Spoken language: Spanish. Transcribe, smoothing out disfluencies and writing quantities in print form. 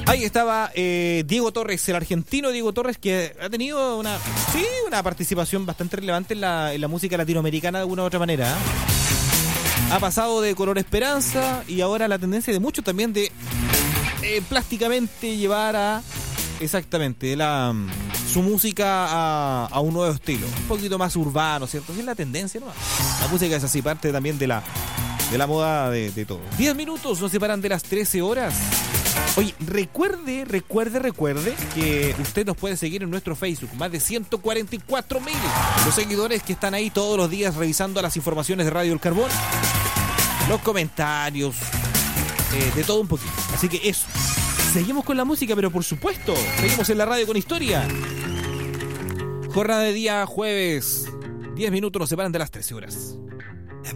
Ahí estaba Diego Torres, el argentino Diego Torres, que ha tenido una participación bastante relevante en la música latinoamericana de alguna u otra manera. Ha pasado de Color Esperanza y ahora la tendencia de muchos también de plásticamente llevar a exactamente su música a un nuevo estilo, un poquito más urbano, ¿cierto? Es la tendencia, ¿no? La música es así, parte también de la moda de todo. 10 minutos nos separan de las 13 horas. Oye, recuerde que usted nos puede seguir en nuestro Facebook. Más de 144,000 los seguidores que están ahí todos los días revisando las informaciones de Radio El Carbón, los comentarios, de todo un poquito. Así que eso. Seguimos con la música, pero por supuesto, seguimos en la radio con historia. Jornada de día jueves. 10 minutos nos separan de las 13 horas.